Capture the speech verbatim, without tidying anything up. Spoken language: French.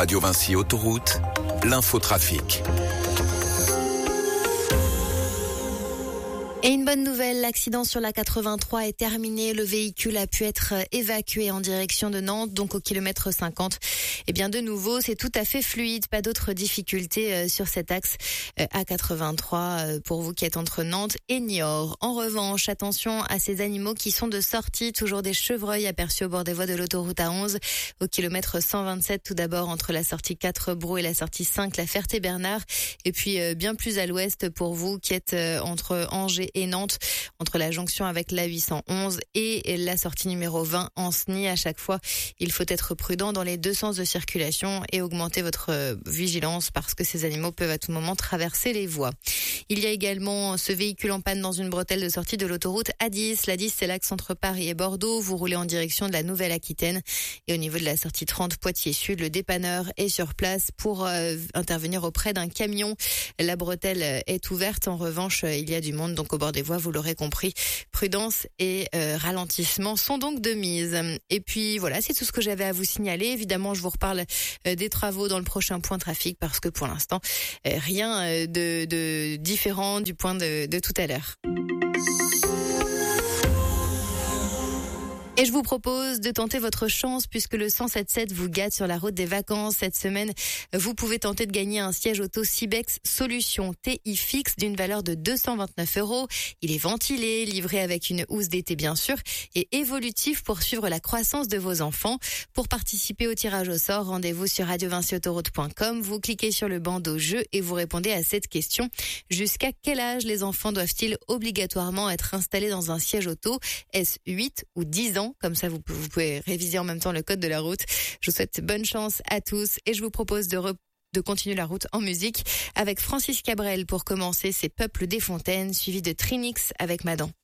Radio Vinci Autoroute, l'infotrafic. Et une bonne nouvelle, l'accident sur la quatre-vingt-trois est terminé. Le véhicule a pu être évacué en direction de Nantes, donc au kilomètre cinquante. Et bien de nouveau, c'est tout à fait fluide. Pas d'autres difficultés sur cet axe A quatre-vingt-trois pour vous qui êtes entre Nantes et Niort. En revanche, attention à ces animaux qui sont de sortie. Toujours des chevreuils aperçus au bord des voies de l'autoroute A onze, au kilomètre cent vingt-sept tout d'abord entre la sortie quatre Brou et la sortie cinq La Ferté-Bernard. Et puis bien plus à l'ouest pour vous qui êtes entre Angers et Nantes, entre la jonction avec l'A huit cent onze et la sortie numéro vingt Ancenis. À chaque fois, il faut être prudent dans les deux sens de circulation et augmenter votre vigilance parce que ces animaux peuvent à tout moment traverser les voies. Il y a également ce véhicule en panne dans une bretelle de sortie de l'autoroute A dix. L'A dix, c'est l'axe entre Paris et Bordeaux. Vous roulez en direction de la Nouvelle-Aquitaine. Et au niveau de la sortie trente Poitiers-Sud, le dépanneur est sur place pour euh, intervenir auprès d'un camion. La bretelle est ouverte. En revanche, il y a du monde donc au bord des voies, vous l'aurez compris. Prudence et euh, ralentissement sont donc de mise. Et puis voilà, c'est tout ce que j'avais à vous signaler. Évidemment, je vous reparle euh, des travaux dans le prochain point trafic parce que pour l'instant, euh, rien euh, de, de différent du point de, de tout à l'heure. Et je vous propose de tenter votre chance puisque le cent sept sept vous gâte sur la route des vacances. Cette semaine, vous pouvez tenter de gagner un siège auto Cibex Solution T I fixe d'une valeur de deux cent vingt-neuf euros. Il est ventilé, livré avec une housse d'été bien sûr et évolutif pour suivre la croissance de vos enfants. Pour participer au tirage au sort, rendez-vous sur radio vinci autoroute point com. Vous cliquez sur le bandeau jeu et vous répondez à cette question. Jusqu'à quel âge les enfants doivent-ils obligatoirement être installés dans un siège auto? Est-ce huit ou dix ans? Comme ça, vous, vous pouvez réviser en même temps le code de la route. Je vous souhaite bonne chance à tous et je vous propose de, re- de continuer la route en musique avec Francis Cabrel pour commencer. C'est Peuples des Fontaines, suivi de Trinix avec Madan.